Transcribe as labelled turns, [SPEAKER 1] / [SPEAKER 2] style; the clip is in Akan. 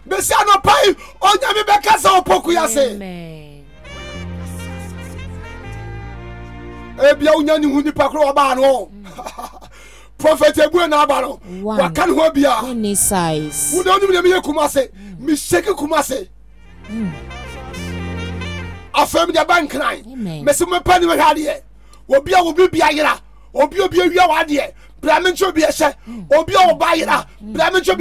[SPEAKER 1] besi anopai onyame bekasa opoku yase ebia unyani hu nipa kro oba no prophet ebu na aba no wakan ho bia
[SPEAKER 2] any size
[SPEAKER 1] wo don nim me kumase mi shake kumase afem de bank nine mesi me pani we hade obi a obi bia yira obi awia wade bra me ncho bi ehye obi a oba yira bra me ncho